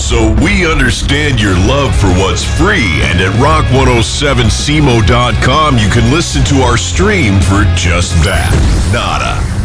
So we understand your love for what's free, and at rock107cmo.com you can listen to our stream for just that. Nada.